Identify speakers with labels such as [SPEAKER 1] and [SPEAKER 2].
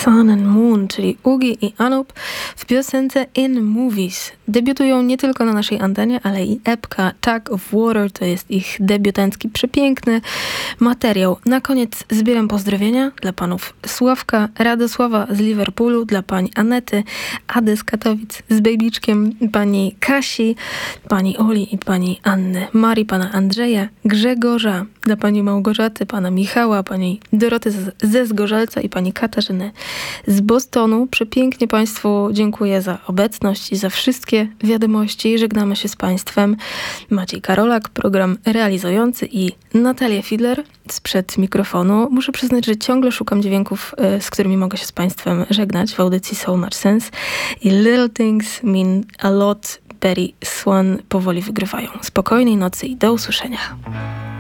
[SPEAKER 1] Sun and Moon, czyli Ugi i Anup w piosence In Movies. Debiutują nie tylko na naszej antenie, ale i epka Tug of Water, to jest ich debiutancki, przepiękny materiał. Na koniec zbieram pozdrowienia dla panów Sławka, Radosława z Liverpoolu, dla pani Anety, Ady z Katowic z Bejbiczkiem, pani Kasi, pani Oli i pani Anny, Marii, pana Andrzeja, Grzegorza, dla pani Małgorzaty, pana Michała, pani Doroty ze Zgorzelca i pani Katarzyny z Bostonu. Przepięknie państwu dziękuję za obecność i za wszystkie wiadomości. Żegnamy się z państwem. Maciej Karolak, program realizujący, i Natalia Fidler sprzed mikrofonu. Muszę przyznać, że ciągle szukam dźwięków, z którymi mogę się z państwem żegnać w audycji So Much Sense. I Little Things Mean a Lot, Betty Swan powoli wygrywają. Spokojnej nocy i do usłyszenia.